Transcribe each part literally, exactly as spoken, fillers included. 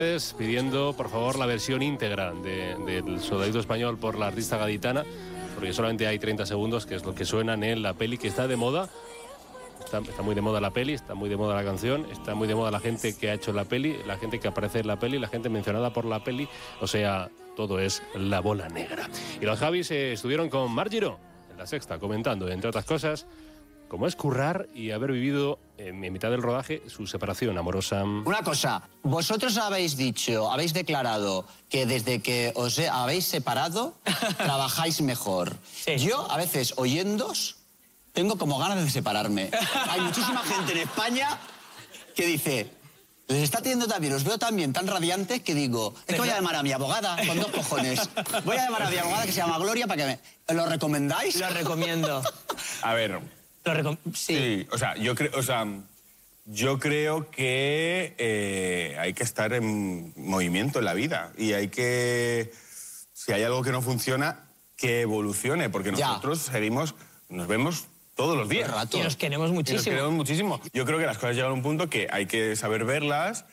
Pidiendo, por favor, la versión íntegra de, del Soldadito Español por la artista gaditana, porque solamente hay treinta segundos, que es lo que suenan en la peli, que está de moda. Está, está muy de moda la peli, está muy de moda la canción, está muy de moda la gente que ha hecho la peli, la gente que aparece en la peli, la gente mencionada por la peli, o sea, todo es La Bola Negra. Y los Javis eh, estuvieron con Marc Giró en La Sexta, comentando, entre otras cosas, cómo es currar y haber vivido en, en mitad del rodaje su separación amorosa. Una cosa, vosotros habéis dicho, habéis declarado que desde que os he, habéis separado, trabajáis mejor. Sí. Yo, a veces, oyéndos, tengo como ganas de separarme. Hay muchísima gente en España que dice, les está teniendo también, os veo también tan radiantes que digo, es que voy a llamar a mi abogada con dos cojones. Voy a llamar a mi abogada que se llama Gloria para que me... ¿Lo recomendáis? Lo recomiendo. A ver... Lo recom- sí. sí, o sea, yo creo, o sea, yo creo que eh, hay que estar en movimiento en la vida y hay que, si hay algo que no funciona, que evolucione, porque nosotros ya. seguimos, nos vemos todos los días. Y nos queremos muchísimo. Y nos queremos muchísimo. Yo creo que las cosas llegan a un punto que hay que saber verlas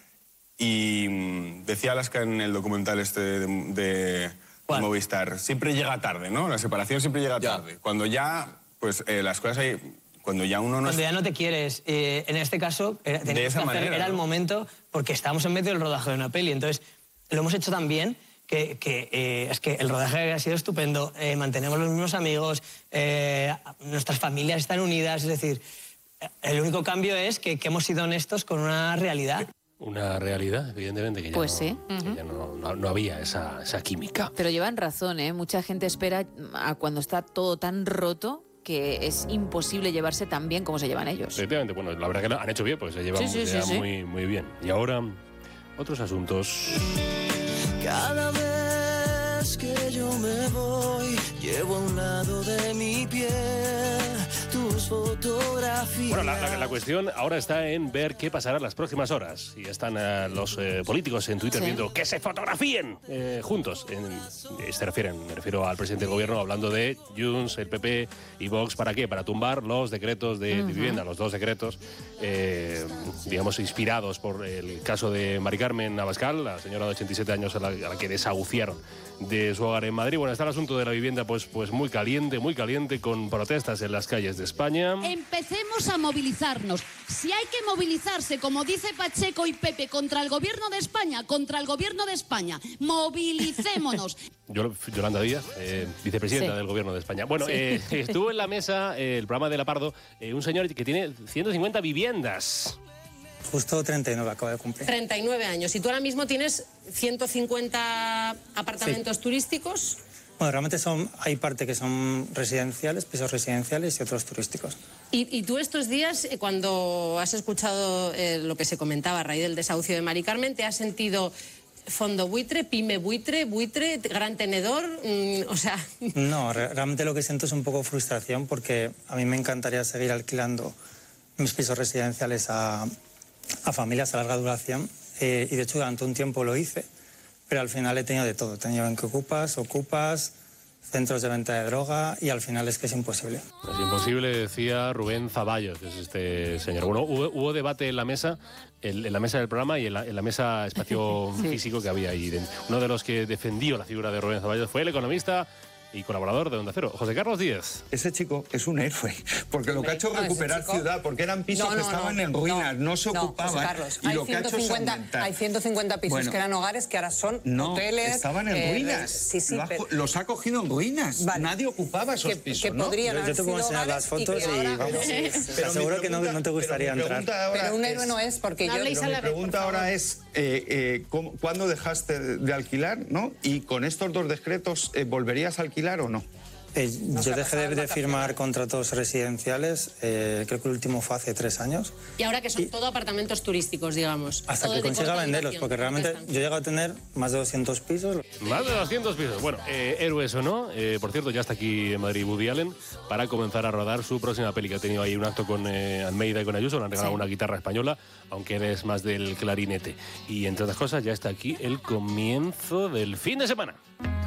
y mmm, decía Alaska en el documental este de, de, de Movistar, siempre llega tarde, ¿no? La separación siempre llega ya. tarde. Cuando ya... Pues eh, las cosas hay... Cuando ya uno no... Cuando es... ya no te quieres. Eh, en este caso, era, de esa que manera, hacer, era ¿no? el momento, porque estábamos en medio del rodaje de una peli. Entonces, lo hemos hecho tan bien que, que eh, es que el rodaje ha sido estupendo. Eh, mantenemos los mismos amigos, eh, nuestras familias están unidas. Es decir, el único cambio es que, que hemos sido honestos con una realidad. Una realidad, evidentemente, que ya, pues no, sí. que ya no, no, no había esa, esa química. Pero llevan razón, ¿eh? Mucha gente espera a cuando está todo tan roto que es imposible llevarse tan bien como se llevan ellos. Efectivamente, bueno, la verdad que han hecho bien, porque se llevan, sí, sí, se llevan sí, sí. muy, muy bien. Y ahora, otros asuntos. Cada vez que yo me voy, llevo a un lado de mi piel tus fotografías. Bueno, la, la, la cuestión ahora está en ver qué pasará las próximas horas. Y están uh, los eh, políticos en Twitter sí. viendo que se fotografíen eh, juntos. En, eh, se refieren, me refiero al presidente del gobierno hablando de Junts, el P P y Vox. ¿Para qué? Para tumbar los decretos de, uh-huh. de vivienda, los dos decretos, eh, digamos, inspirados por el caso de Mari Carmen Abascal, la señora de ochenta y siete años a la, a la que desahuciaron de su hogar en Madrid. Bueno, está el asunto de la vivienda pues, pues muy caliente, muy caliente, con protestas en las calles de España. Empecemos a movilizarnos. Si hay que movilizarse, como dice Pacheco y Pepe, contra el gobierno de España, contra el gobierno de España, movilicémonos. Yolanda Díaz, eh, vicepresidenta sí. del gobierno de España. Bueno, sí. eh, estuvo en la mesa, eh, el programa de La Pardo, eh, un señor que tiene ciento cincuenta viviendas. Justo treinta y nueve acaba de cumplir. treinta y nueve años. ¿Y tú ahora mismo tienes ciento cincuenta apartamentos sí. turísticos? Bueno, realmente son, hay parte que son residenciales, pisos residenciales y otros turísticos. ¿Y, y tú estos días, cuando has escuchado eh, lo que se comentaba a raíz del desahucio de Mari Carmen, te has sentido fondo buitre, pyme buitre, buitre, gran tenedor? Mm, o sea... No, re realmente lo que siento es un poco frustración porque a mí me encantaría seguir alquilando mis pisos residenciales a, a familias a larga duración eh, y de hecho durante un tiempo lo hice. Pero al final he tenido de todo. He tenido en que ocupas, ocupas, centros de venta de droga y al final es que es imposible. Es imposible, decía Rubén Zaballos, que es este señor. Bueno, hubo, hubo debate en la mesa, en, en la mesa del programa y en la, en la mesa espacio sí. físico que había ahí dentro. Uno de los que defendió la figura de Rubén Zaballos fue el economista y colaborador de Onda Cero, José Carlos Díez. Ese chico es un héroe, porque lo que ha hecho es recuperar no, ciudad, porque eran pisos no, no, que estaban no, en ruinas, no, no se no, ocupaban. Carlos, y hay, lo que ciento cincuenta, ha hecho es hay ciento cincuenta pisos bueno, que eran hogares que ahora son no, hoteles. Estaban en eh, ruinas. Sí, sí, lo ha, pero... los ha cogido en ruinas. Vale. Nadie ocupaba esos que, pisos. Que ¿no? podrían yo, yo te puedo enseñar las fotos y, y ahora... vamos. Sí, sí. Pero seguro que no, no te gustaría pero entrar. Pero un héroe no es porque no yo. Pero mi pregunta ahora es: eh, eh, ¿cómo, ¿cuándo dejaste de alquilar? ¿No? Y con estos dos decretos, eh, ¿volverías a alquilar o no? Eh, yo dejé de, de firmar contratos residenciales, eh, creo que el último fue hace tres años. Y ahora que son y, todo apartamentos turísticos, digamos. Hasta que consiga venderlos, porque realmente yo llego a tener más de doscientos pisos. Más de doscientos pisos. Bueno, eh, héroes o no, eh, por cierto, ya está aquí en Madrid Woody Allen para comenzar a rodar su próxima peli, que ha tenido ahí un acto con eh, Almeida y con Ayuso, le han regalado sí. una guitarra española, aunque él es más del clarinete. Y entre otras cosas, ya está aquí el comienzo del fin de semana.